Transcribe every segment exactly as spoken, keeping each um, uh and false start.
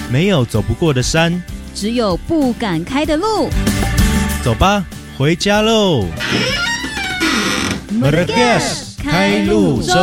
没有走不过的山， 只有不敢开的路。 走吧，回家喽。Murgas 开路中。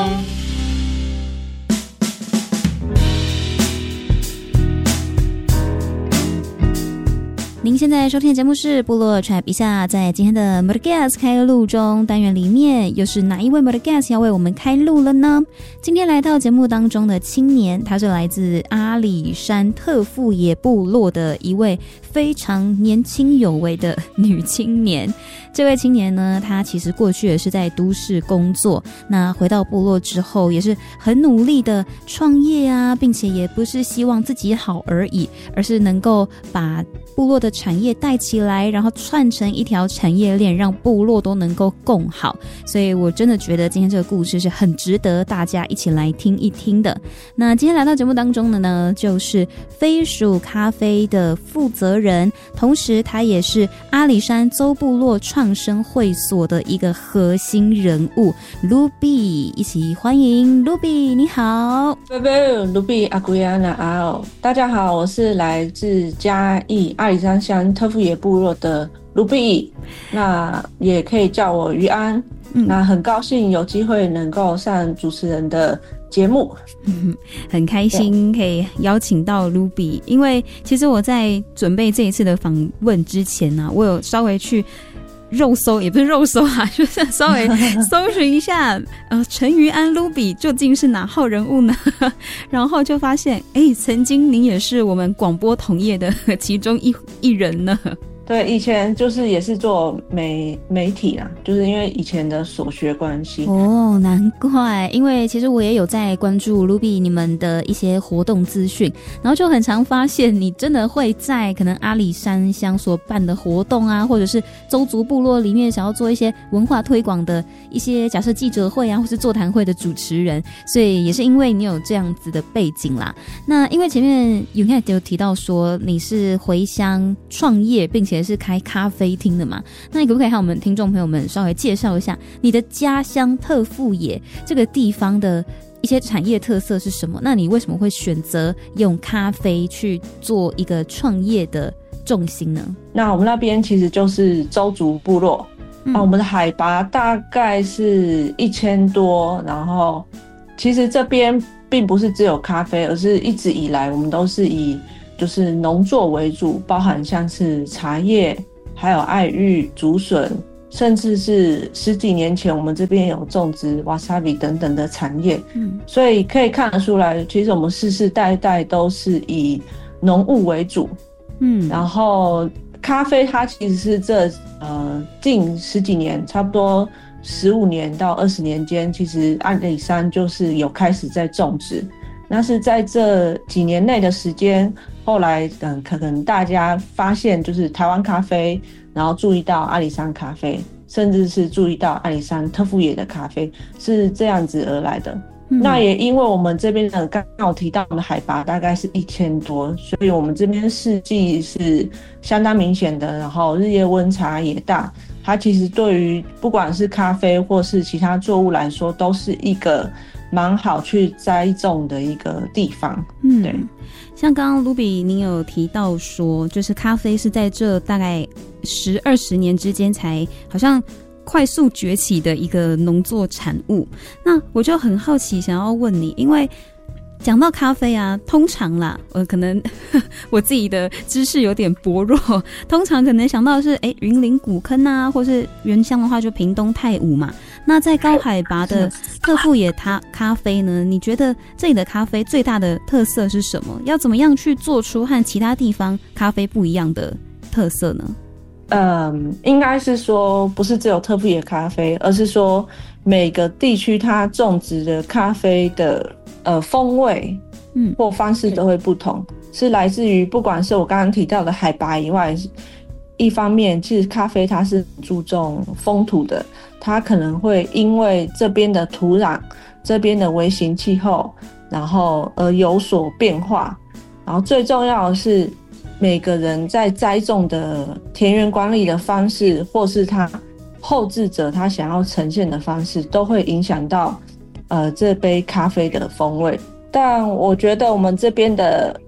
您现在收听的节目是部落 Trap 一下，在今天的 Murgas 开路中单元里面，又是哪一位 Murgas 要为我们开路了呢？今天来到节目当中的青年，他是来自阿里山特富野部落的一位非常年轻有为的女青年。这位青年呢，她其实过去也是在都市工作，那回到部落之后也是很努力的创业啊，并且也不是希望自己好而已，而是能够把部落的产业带起来，然后串成一条产业链，让部落都能够共好。所以我真的觉得今天这个故事是很值得大家一起来听一听的。那今天来到节目当中的呢，就是飞鼠咖啡的负责人，同时他也是阿里山邹部落创生会所的一个核心人物 Ruby， 一起欢迎 Ruby。 你好。 拜拜 Ruby 阿古亚娜阿奥，大家好，我是来自嘉义阿里山乡特富野部落的 Ruby， 那也可以叫我于安、嗯、那很高兴有机会能够上主持人的节目、 嗯、很开心可以邀请到 Ruby， 因为其实我在准备这一次的访问之前呢、啊，我有稍微去肉搜，也不是肉搜啊，就是稍微搜寻一下呃，陈于安 Ruby 究竟是哪号人物呢？然后就发现哎，曾经您也是我们广播同业的其中一一人呢。 对，以前就是也是做媒媒体啦，就是因为以前的所学关系。 哦，难怪，因为其实我也有在关注 Ruby 你们的一些活动资讯，然后就很常发现你真的会在可能阿里山乡所办的活动啊，或者是邹族部落里面想要做一些文化推广的一些假设记者会啊，或是座谈会的主持人，所以也是因为你有这样子的背景啦。那因为前面有有提到说你是回乡创业，并且是开咖啡厅的嘛，那你可不可以和我们听众朋友们稍微介绍一下你的家乡特富野这个地方的一些产业特色是什么？那你为什么会选择用咖啡去做一个创业的重心呢？ 那我们那边其实就是邹族部落、嗯啊、我们的海拔大概是一千多，然后其实这边并不是只有咖啡，而是一直以来我们都是以就是农作为主，包含像是茶叶，还有爱玉、竹笋，甚至是十几年前我们这边有种植 wasabi 等等的产业、嗯、所以可以看得出来，其实我们世世代代都是以农务为主。嗯，然后咖啡它其实是这呃近十几年，差不多十五年到二十年间，其实阿里山就是有开始在种植。那是在这几年内的时间，后来嗯，可能大家发现就是台湾咖啡，然后注意到阿里山咖啡，甚至是注意到阿里山特富野的咖啡，是这样子而来的。嗯、那也因为我们这边的刚刚有提到我们的海拔大概是一千多，所以我们这边四季是相当明显的，然后日夜温差也大，它其实对于不管是咖啡或是其他作物来说，都是一个蛮好去栽种的一个地方。嗯，对。 像刚刚 Ruby 您有提到说，就是咖啡是在这大概十二十年之间才好像快速崛起的一个农作产物。那我就很好奇，想要问你，因为讲到咖啡啊，通常啦，呃，可能我自己的知识有点薄弱，通常可能想到的是，哎，云林古坑啊，或是原乡的话就屏东太武嘛。那在高海拔的特富野咖啡呢？你觉得这里的咖啡最大的特色是什么？要怎么样去做出和其他地方咖啡不一样的特色呢？ 嗯，应该是说不是只有特富野咖啡，而是说每个地区它种植的咖啡的呃风味，嗯，或方式都会不同，是来自于不管是我刚刚提到的海拔以外，一方面其实咖啡它是注重风土的，它可能会因为这边的土壤、这边的微型气候，然后而有所变化。然后最重要的是，每个人在栽种的田园管理的方式，或是他后制者他想要呈现的方式，都会影响到呃这杯咖啡的风味。但我觉得我们这边的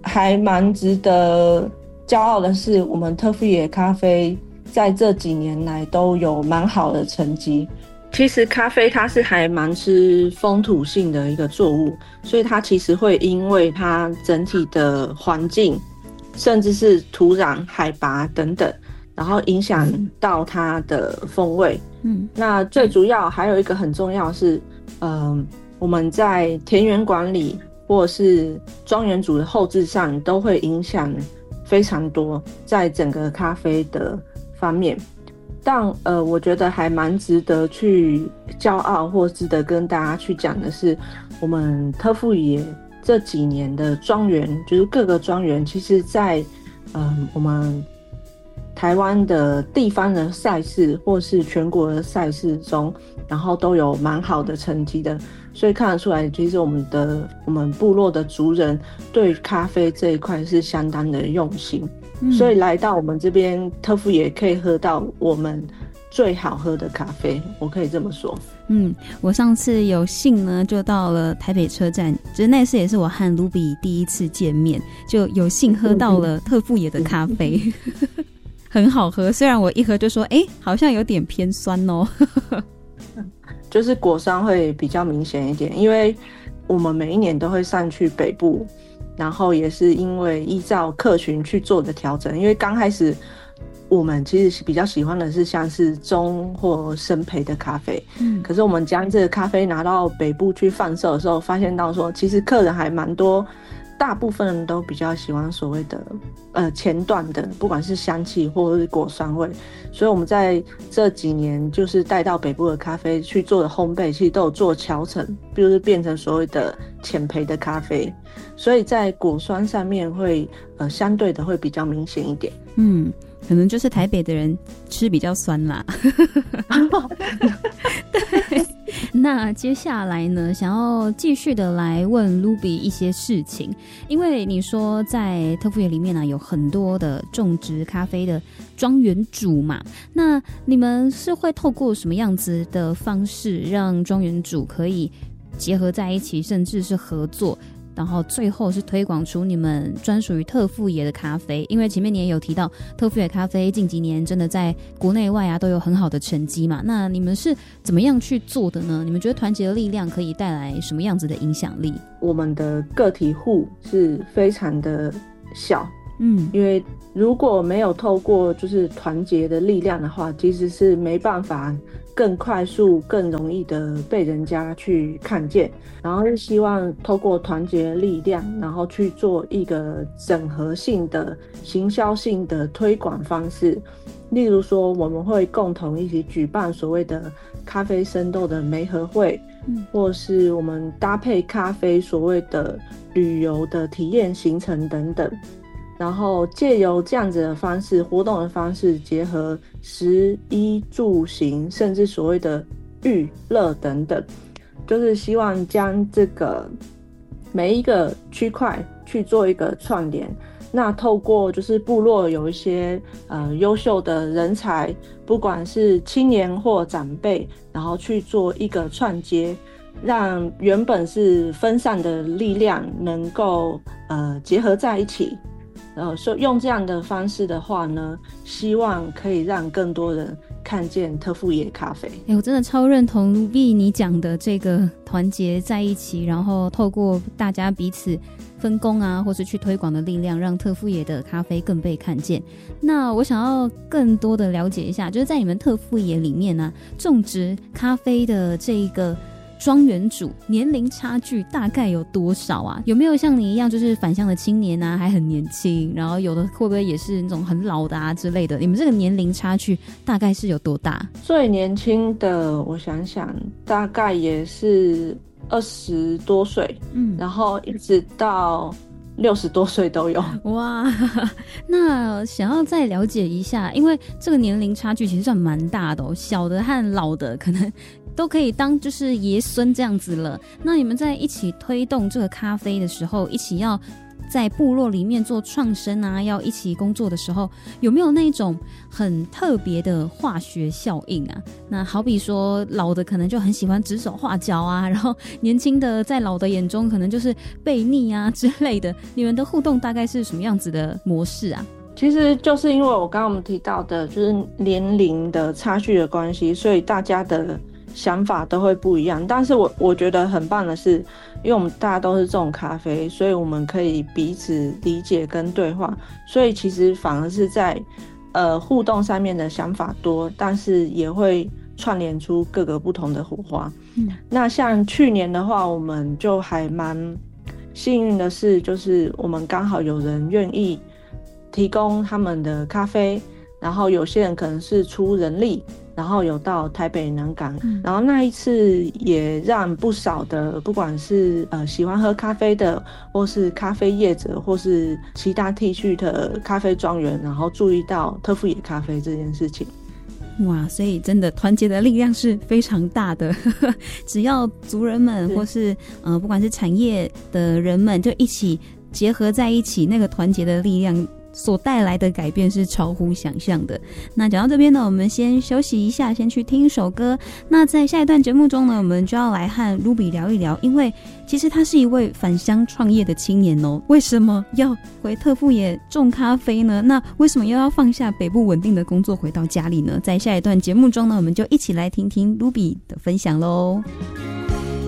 还蛮值得骄傲的是，我们特富野咖啡在这几年来都有蛮好的成绩。其实咖啡它是还蛮吃风土性的一个作物，所以它其实会因为它整体的环境，甚至是土壤、海拔等等，然后影响到它的风味。嗯，那最主要还有一个很重要的是，嗯，我们在田园管理或者是庄园主的后置上都会影响非常多，在整个咖啡的方面。但呃，我觉得还蛮值得去骄傲，或值得跟大家去讲的是，我们特富野这几年的庄园，就是各个庄园，其实在呃我们台湾的地方的赛事或是全国的赛事中，然后都有蛮好的成绩的，所以看得出来，其实我们的我们部落的族人对咖啡这一块是相当的用心。嗯、所以来到我们这边特富野可以喝到我们最好喝的咖啡，我可以这么说。 嗯，我上次有幸呢就到了台北车站，就是那次也是我和 Ruby 第一次见面，就有幸喝到了特富野的咖啡。很好喝，虽然我一喝就说哎、欸，好像有点偏酸哦。 就是果酸会比较明显一点，因为我们每一年都会上去北部，然后也是因为依照客群去做的调整，因为刚开始我们其实比较喜欢的是像是中或深焙的咖啡，嗯，可是我们将这个咖啡拿到北部去贩售的时候，发现到说其实客人还蛮多，大部分人都比较喜欢所谓的呃前段的，不管是香气或者是果酸味，所以我们在这几年就是带到北部的咖啡去做的烘焙，其实都有做调整，就是变成所谓的浅焙的咖啡，所以在果酸上面会呃相对的会比较明显一点。 嗯，可能就是台北的人吃比较酸啦。对，那接下来呢，想要继续的来问 Ruby 一些事情，因为你说在特富野里面呢、啊、有很多的种植咖啡的庄园主嘛，那你们是会透过什么样子的方式让庄园主可以结合在一起，甚至是合作，然后最后是推广出你们专属于特富野的咖啡？因为前面你也有提到特富野咖啡近几年真的在国内外啊都有很好的成绩嘛，那你们是怎么样去做的呢？你们觉得团结的力量可以带来什么样子的影响力？ 我们的个体户是非常的小，嗯，因为如果没有透过就是团结的力量的话，其实是没办法更快速更容易的被人家去看见，然后是希望透过团结的力量，然后去做一个整合性的行销性的推广方式。例如说我们会共同一起举办所谓的咖啡生豆的媒合会，嗯，或是我们搭配咖啡所谓的旅游的体验行程等等，然后借由这样子的方式，活动的方式，结合食衣住行，甚至所谓的娱乐等等，就是希望将这个每一个区块去做一个串联。那透过就是部落有一些呃优秀的人才，不管是青年或长辈，然后去做一个串接，让原本是分散的力量能够呃结合在一起。呃，所以用这样的方式的话呢，希望可以让更多人看见特富野咖啡。 欸，我真的超认同 Ruby 你讲的这个团结在一起，然后透过大家彼此分工啊，或是去推广的力量，让特富野的咖啡更被看见。那我想要更多的了解一下，就是在你们特富野里面呢、啊，种植咖啡的这一个庄园主年龄差距大概有多少啊？有没有像你一样就是返乡的青年啊，还很年轻，然后有的会不会也是那种很老的啊之类的？你们这个年龄差距大概是有多大？ 最年轻的我想想大概也是二十多岁，嗯，然后一直到六十多岁都有。 哇，那想要再了解一下，因为这个年龄差距其实算蛮大的哦，小的和老的可能都可以当就是爷孙这样子了。那你们在一起推动这个咖啡的时候，一起要在部落里面做创生啊，要一起工作的时候，有没有那种很特别的化学效应啊？那好比说老的可能就很喜欢指手画脚啊，然后年轻的在老的眼中可能就是悖逆啊之类的，你们的互动大概是什么样子的模式啊？ 其实就是因为我刚刚我们提到的就是年龄的差距的关系，所以大家的想法都会不一样。但是我我觉得很棒的是，因为我们大家都是种咖啡，所以我们可以彼此理解跟对话，所以其实反而是在呃互动上面的想法多，但是也会串联出各个不同的火花。嗯，那像去年的话，我们就还蛮幸运的是，就是我们刚好有人愿意提供他们的咖啡，然后有些人可能是出人力，然后有到台北南港、嗯、然后那一次也让不少的不管是呃喜欢喝咖啡的，或是咖啡业者，或是其他地区的咖啡庄园，然后注意到特富野咖啡这件事情。 哇，所以真的团结的力量是非常大的只要族人们或是呃不管是产业的人们就一起结合在一起，那个团结的力量所带来的改变是超乎想象的。那讲到这边呢，我们先休息一下，先去听一首歌。那在下一段节目中呢，我们就要来和 Ruby 聊一聊，因为其实他是一位返乡创业的青年哦。为什么要回特富野种咖啡呢？那为什么又要放下北部稳定的工作回到家里呢？在下一段节目中呢，我们就一起来听听 Ruby 的分享咯。